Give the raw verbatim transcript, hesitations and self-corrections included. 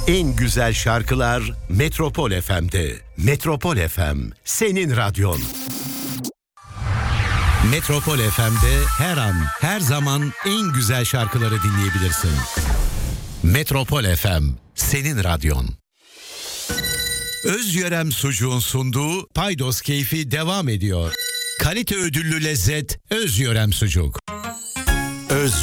En güzel şarkılar Metropol F M'de. Metropol F M, senin radyon. Metropol F M'de her an, her zaman en güzel şarkıları dinleyebilirsin. Metropol F M, senin radyon. Özyörem Sucuğun sunduğu Paydos Keyfi devam ediyor. Kalite ödüllü lezzet Özyörem Sucuk.